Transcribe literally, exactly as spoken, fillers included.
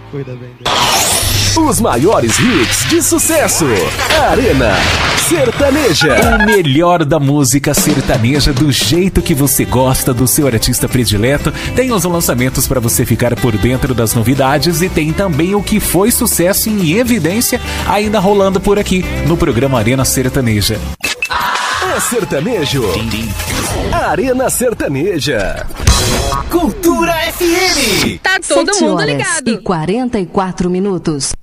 Cuida bem dele. Os maiores hits de sucesso. Arena Sertaneja. O melhor da música sertaneja do jeito que você gosta, do seu artista predileto. Tem os lançamentos para você ficar por dentro das novidades e tem também o que foi sucesso em evidência ainda rolando por aqui no programa Arena Sertaneja. É sertanejo. Arena Sertaneja. Cultura F M. Tá todo mundo ligado. E quarenta e quatro minutos.